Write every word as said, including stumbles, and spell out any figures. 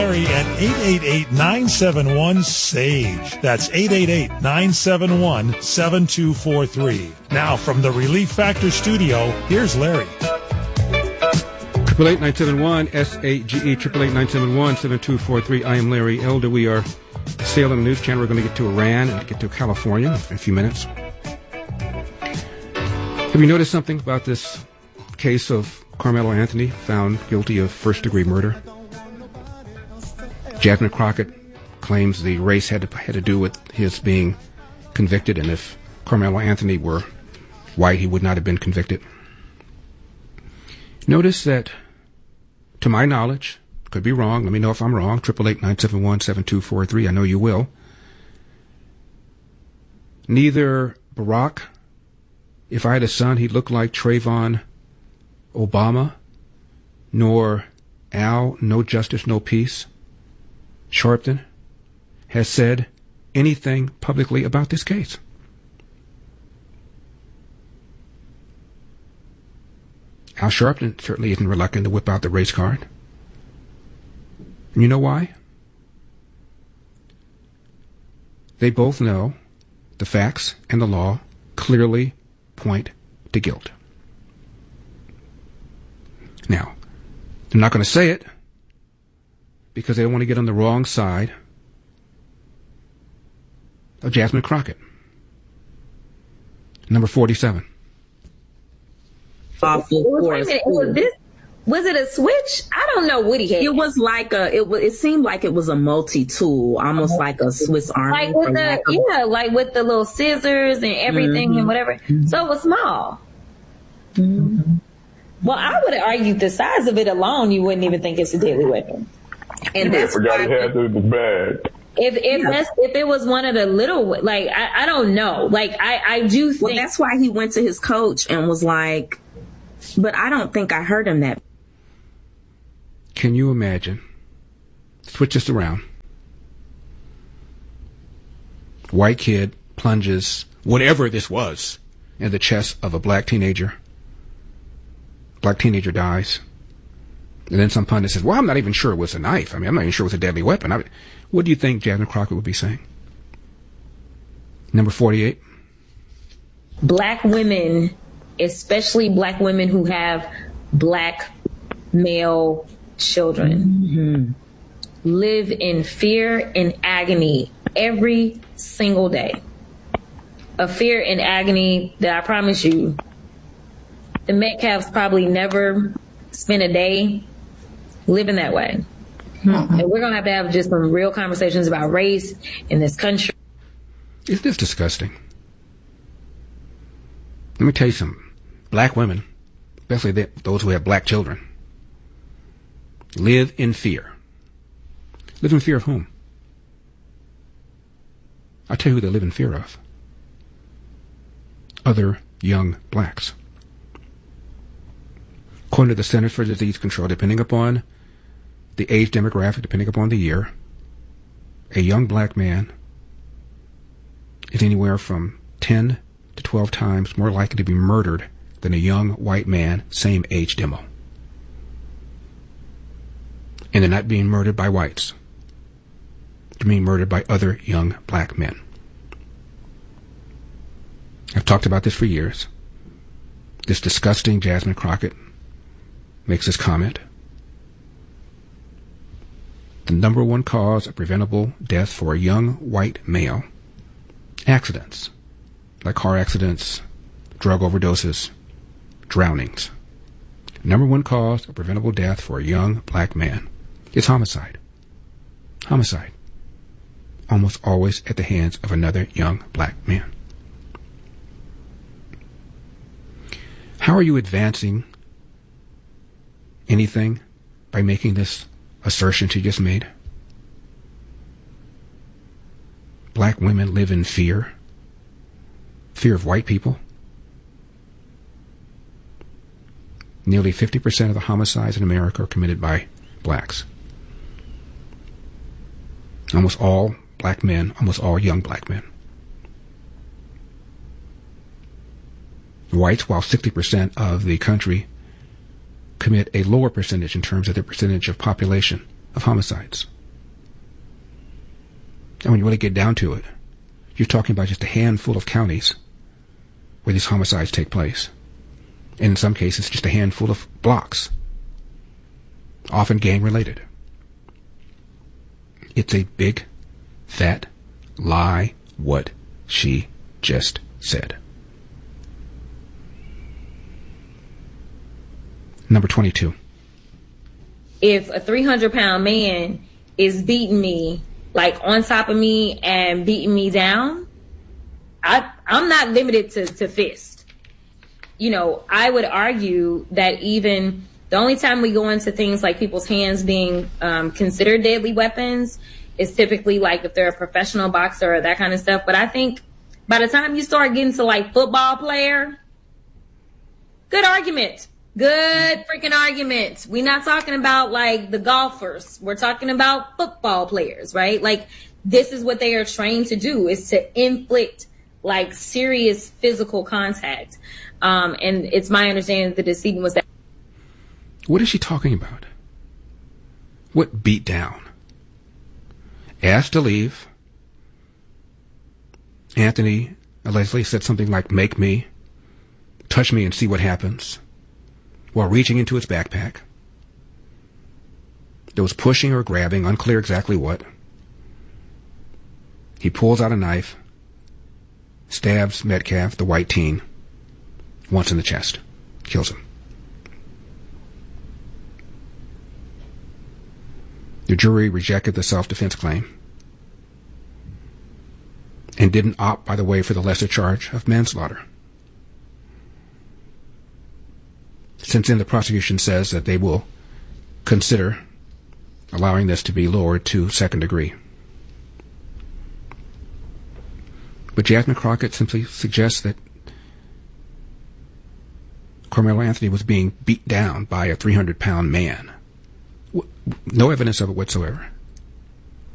Larry at eight eight eight, nine seven one, SAGE. That's eight eight eight, nine seven one, seven two four three. Now from the Relief Factor studio, here's Larry. Triple eight nine seven one S A G E triple eight nine seven one seven two four three. I am Larry Elder. We are sailing the news channel. We're going to get to Iran and get to California in a few minutes. Have you noticed something about this case of Carmelo Anthony found guilty of first-degree murder? Jasmine Crockett claims the race had to, had to do with his being convicted, and if Carmelo Anthony were white, he would not have been convicted. Notice that, to my knowledge, could be wrong, let me know if I'm wrong, triple eight nine seven one seven two four three, I know you will. Neither Barack, if I had a son, he'd look like Trayvon Obama, nor Al, no justice, no peace, Sharpton, has said anything publicly about this case. Al Sharpton certainly isn't reluctant to whip out the race card. And you know why? They both know the facts and the law clearly point to guilt. Now, they're not going to say it because they don't want to get on the wrong side of Jasmine Crockett. Number forty-seven. Awful Wait a minute, was, this, was it a switch? I don't know what he had. It was like a, it was, it seemed like it was a multi-tool, almost like a Swiss Army. Like with the, of, yeah, like with the little scissors and everything mm-hmm. and whatever. Mm-hmm. So it was small. Mm-hmm. Well, I would argue the size of it alone, you wouldn't even think it's a deadly weapon. And that's forgot it had to the bag. If if yeah. that's, if it was one of the little, like I, I don't know, like I I do think. Well, that's why he went to his coach and was like, but I don't think I heard him that. Can you imagine? Switch this around. White kid plunges whatever this was in the chest of a black teenager. Black teenager dies. And then some pundit says, well, I'm not even sure it was a knife. I mean, I'm not even sure it was a deadly weapon. I, what do you think Jasmine Crockett would be saying? Number forty-eight. Black women, especially black women who have black male children, mm-hmm. live in fear and agony every single day. A fear and agony that I promise you, the Metcalfs probably never spent a day living that way. Mm-hmm. And we're going to have to have just some real conversations about race in this country. Isn't this disgusting? Let me tell you something. Black women, especially they, those who have black children, live in fear. Live in fear of whom? I'll tell you who they live in fear of. Other young blacks. According to the Centers for Disease Control, depending upon the age demographic, depending upon the year, a young black man is anywhere from ten to twelve times more likely to be murdered than a young white man, same age demo. And they're not being murdered by whites. They're being murdered by other young black men. I've talked about this for years. This disgusting Jasmine Crockett makes this comment. The number one cause of preventable death for a young white male: accidents, like car accidents, drug overdoses, drownings. Number one cause of preventable death for a young black man is homicide. Homicide. Almost always at the hands of another young black man. How are you advancing anything by making this assertion she just made? Black women live in fear. Fear of white people. Nearly fifty percent of the homicides in America are committed by blacks. Almost all black men, almost all young black men. Whites, while sixty percent of the country, commit a lower percentage in terms of their percentage of population of homicides. And when you really get down to it, you're talking about just a handful of counties where these homicides take place. And in some cases, just a handful of blocks, often gang-related. It's a big, fat lie what she just said. Number twenty-two. If a three hundred pound man is beating me, like on top of me and beating me down, I, I'm not limited to, to fist. You know, I would argue that even the only time we go into things like people's hands being um, considered deadly weapons is typically like if they're a professional boxer or that kind of stuff. But I think by the time you start getting to like football player, good argument. Good freaking argument. We're not talking about like the golfers. We're talking about football players, right? Like this is what they are trained to do, is to inflict like serious physical contact. Um, and it's my understanding that the decedent was that. What is she talking about? What beat down? Asked to leave. Anthony allegedly said something like, "Make me, touch me and see what happens," while reaching into his backpack. There was pushing or grabbing, unclear exactly what. He pulls out a knife, stabs Metcalf, the white teen, once in the chest, kills him. The jury rejected the self-defense claim and didn't opt, by the way, for the lesser charge of manslaughter. Since then, the prosecution says that they will consider allowing this to be lowered to second degree. But Jasmine Crockett simply suggests that Carmelo Anthony was being beat down by a three hundred pound man. No evidence of it whatsoever.